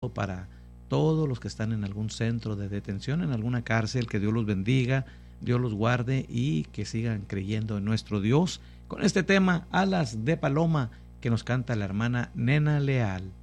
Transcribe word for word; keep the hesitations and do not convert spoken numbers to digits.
pronóstico para todos los que están en algún centro de detención, en alguna cárcel. Que Dios los bendiga, Dios los guarde y que sigan creyendo en nuestro Dios. Con este tema, Alas de Paloma, que nos canta la hermana Nena Leal.